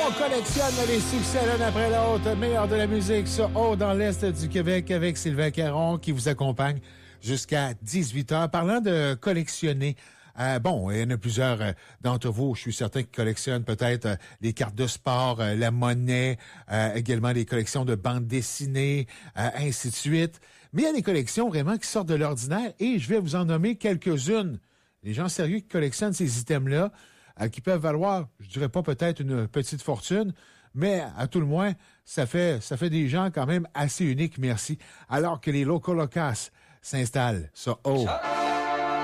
On collectionne les succès l'un après l'autre, meilleur de la musique sur Haut dans l'Est du Québec avec Sylvain Caron qui vous accompagne jusqu'à 18h. Parlant de collectionner, bon, il y en a plusieurs d'entre vous, je suis certain, qui collectionnent peut-être les cartes de sport, la monnaie, également les collections de bandes dessinées, ainsi de suite. Mais il y a des collections vraiment qui sortent de l'ordinaire et je vais vous en nommer quelques-unes. Les gens sérieux qui collectionnent ces items-là, qui peuvent valoir, je dirais pas peut-être une petite fortune, mais à tout le moins, ça fait des gens quand même assez uniques, merci. Alors que les locaux locas s'installent sur O.